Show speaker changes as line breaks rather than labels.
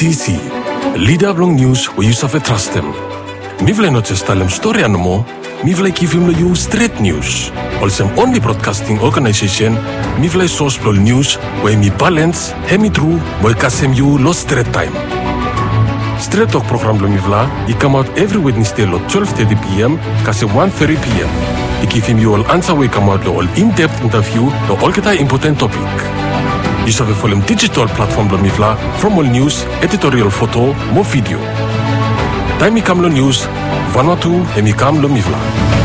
DC, leader blong news where you suffer trust them. Mi vle not just tell them story anymore, mi vle give him you straight news. Also only broadcasting organization, mi vle source blog news where mi balance, hemi true, where kasem you lost straight time. Straight Talk program blong mi vla, it come out every Wednesday at 12:30 p.m. kase 1:30 p.m. I give him you all answer where come out the all in-depth interview, the all kita important topic. You save for them digital platform blong mi vla, from all news, editorial photo, more video. Time mi kam lo news, Vanuatu, hemi kam lo mi vla.